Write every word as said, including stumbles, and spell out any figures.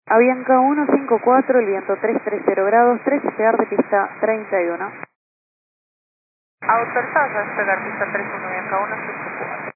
Avianca uno cinco cuatro, el viento tres treinta grados, tres despegar de pista treinta y uno. Autorizado a despegar pista treinta y uno, Avianca uno cinco cuatro.